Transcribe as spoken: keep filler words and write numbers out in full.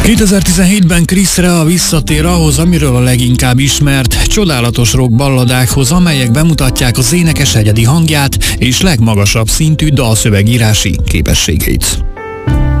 kétezer-tizenhétben Chris Rea visszatér ahhoz, amiről a leginkább ismert, csodálatos rock balladákhoz, amelyek bemutatják az énekes egyedi hangját és legmagasabb szintű dalszövegírási képességeit.